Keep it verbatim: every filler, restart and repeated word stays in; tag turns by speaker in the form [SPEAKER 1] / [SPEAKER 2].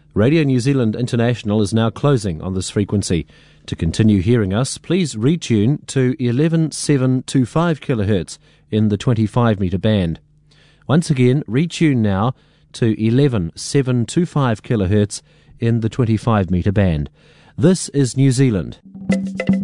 [SPEAKER 1] Radio New Zealand International is now closing on this frequency. To continue hearing us, please retune to eleven seven two five kilohertz in the twenty-five metre band. Once again, retune now to eleven seven two five kilohertz in the twenty-five metre band. This is New Zealand.